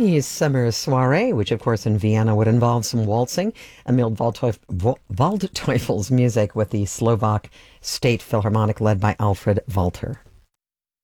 Viennese summer soiree, which of course in Vienna would involve some waltzing, amid Waldteufel's music with the Slovak State Philharmonic led by Alfred Walter.